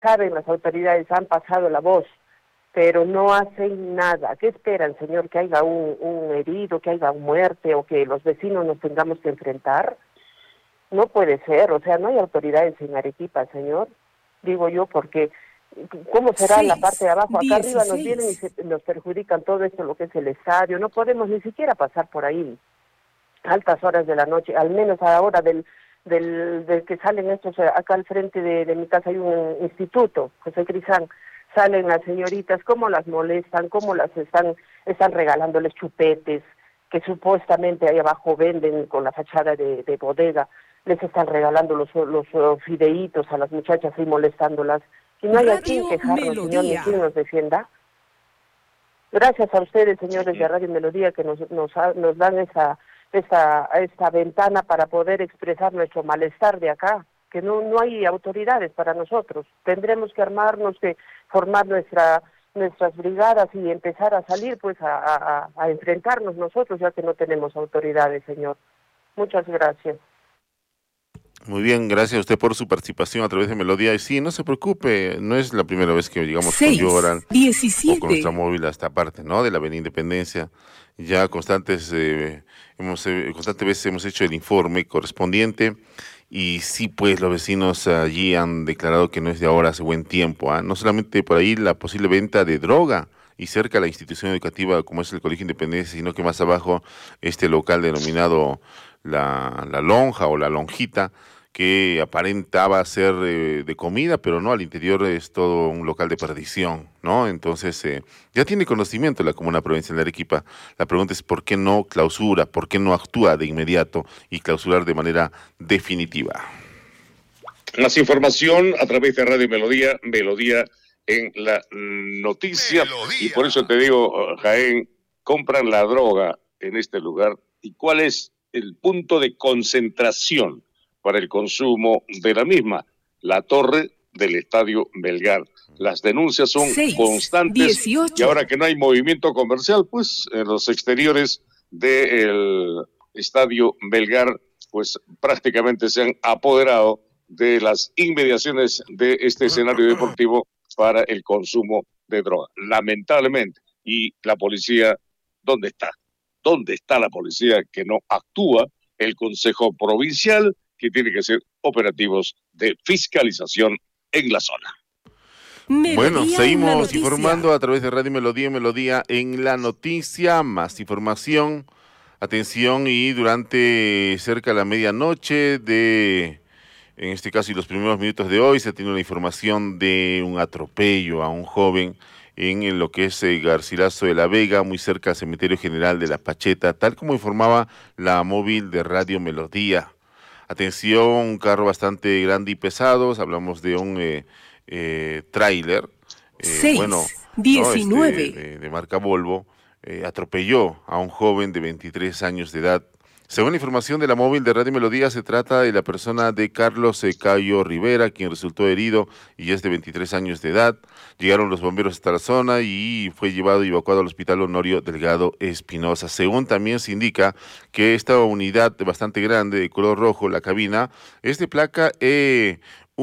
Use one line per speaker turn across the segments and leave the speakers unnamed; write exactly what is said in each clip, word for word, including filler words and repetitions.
saben, las autoridades han pasado la voz, pero no hacen nada. ¿Qué esperan, señor? ¿Que haya un, un herido, que haya muerte o que los vecinos nos tengamos que enfrentar? No puede ser, o sea, no hay autoridades en Arequipa, señor. Digo yo, porque ¿cómo será en la parte de abajo? Acá arriba nos vienen y se, nos perjudican todo esto, lo que es el estadio. No podemos ni siquiera pasar por ahí a altas horas de la noche, al menos a la hora del, del, del que salen estos. Acá al frente de, de mi casa hay un instituto, José Crisán. Salen las señoritas, cómo las molestan, cómo las están, están regalándoles chupetes, que supuestamente ahí abajo venden con la fachada de, de bodega. Les están regalando los, los, los fideitos a las muchachas y molestándolas. Y no hay a quien quejarnos, señor, ni quien nos defienda. Gracias a ustedes, señores de Radio Melodía, que nos, nos, nos dan esa, esa, esta ventana para poder expresar nuestro malestar de acá, que no, no hay autoridades para nosotros. Tendremos que armarnos, que formar nuestra, nuestras brigadas y empezar a salir, pues, a, a, a enfrentarnos nosotros, ya que no tenemos autoridades, señor. Muchas gracias.
Muy bien, gracias a usted por su participación a través de Melodía. Y sí, no se preocupe, no es la primera vez que llegamos con Lloran o con nuestra móvil a esta parte, ¿no? De la Avenida Independencia. Ya constantes, eh, hemos, eh, constantes veces hemos hecho el informe correspondiente y sí, pues los vecinos allí han declarado que no es de ahora, hace buen tiempo, ¿eh? No solamente por ahí la posible venta de droga y cerca de la institución educativa como es el Colegio Independencia, sino que más abajo este local denominado la, la Lonja o la Lonjita, que aparentaba ser eh, de comida, pero no, al interior es todo un local de perdición, ¿no? Entonces, eh, ya tiene conocimiento la Comuna Provincial de Arequipa. La pregunta es ¿por qué no clausura? ¿Por qué no actúa de inmediato y clausurar de manera definitiva?
Más información a través de Radio Melodía, Melodía en la noticia. Melodía. Y por eso te digo, Jaén, compran la droga en este lugar. ¿Y cuál es el punto de concentración para el consumo de la misma? La torre del Estadio Melgar. Las denuncias son seis, constantes dieciocho. Y ahora que no hay movimiento comercial, pues en los exteriores del Estadio Melgar, pues prácticamente se han apoderado de las inmediaciones de este escenario deportivo para el consumo de droga. Lamentablemente. Y la policía, ¿dónde está? ¿Dónde está la policía que no actúa? El Consejo Provincial, que tiene que ser operativos de fiscalización en la zona.
Melodía bueno, seguimos informando a través de Radio Melodía, Melodía en la noticia, más información, atención, y durante cerca de la medianoche de, en este caso y los primeros minutos de hoy, se ha tenido la información de un atropello a un joven en lo que es eh, Garcilaso de la Vega, muy cerca del Cementerio General de La Pacheta, tal como informaba la móvil de Radio Melodía. Atención, un carro bastante grande y pesado, hablamos de un eh, eh, tráiler, eh, bueno, diecinueve. ¿no? Este, de, de marca Volvo, eh, atropelló a un joven de veintitrés años de edad. Según la información de la móvil de Radio Melodía, se trata de la persona de Carlos Cayo Rivera, quien resultó herido y es de veintitrés años de edad. Llegaron los bomberos hasta la zona y fue llevado y evacuado al Hospital Honorio Delgado Espinosa. Según también se indica que esta unidad bastante grande de color rojo, la cabina, es de placa E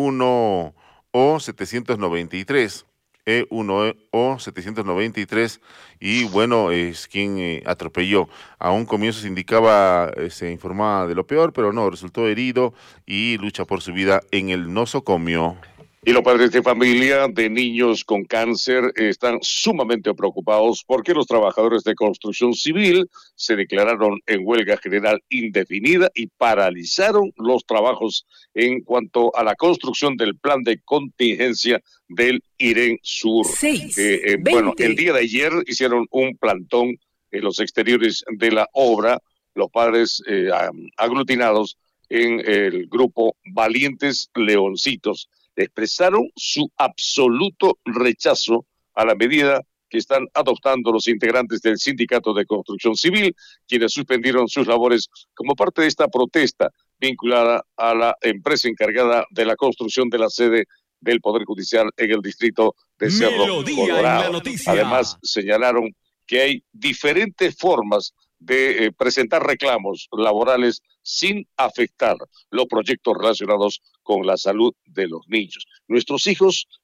uno O setecientos noventa y tres. E uno O setecientos noventa y tres, y bueno, es quien eh, atropelló. A un comienzo se indicaba, eh, se informaba de lo peor, pero no, resultó herido y lucha por su vida en el nosocomio.
Y los padres de familia de niños con cáncer están sumamente preocupados porque los trabajadores de construcción civil se declararon en huelga general indefinida y paralizaron los trabajos en cuanto a la construcción del plan de contingencia del Irén Sur.
seis,
eh, eh, bueno, el día de ayer hicieron un plantón en los exteriores de la obra, los padres eh, aglutinados en el grupo Valientes Leoncitos expresaron su absoluto rechazo a la medida que están adoptando los integrantes del Sindicato de Construcción Civil, quienes suspendieron sus labores como parte de esta protesta vinculada a la empresa encargada de la construcción de la sede del Poder Judicial en el distrito de Cerro Colorado. Además, señalaron que hay diferentes formas de eh, presentar reclamos laborales sin afectar los proyectos relacionados con la salud de los niños. Nuestros hijos